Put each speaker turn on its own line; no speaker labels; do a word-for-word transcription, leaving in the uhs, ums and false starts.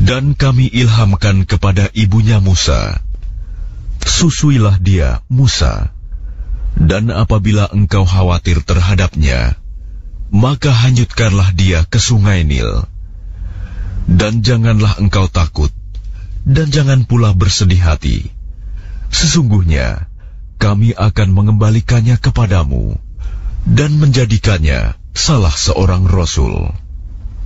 Dan kami ilhamkan kepada ibunya Musa, susuilah dia, Musa, dan apabila engkau khawatir terhadapnya, maka hanyutkanlah dia ke sungai Nil. Dan janganlah engkau takut, dan jangan pula bersedih hati. Sesungguhnya, kami akan mengembalikannya kepadamu, dan menjadikannya salah seorang Rasul.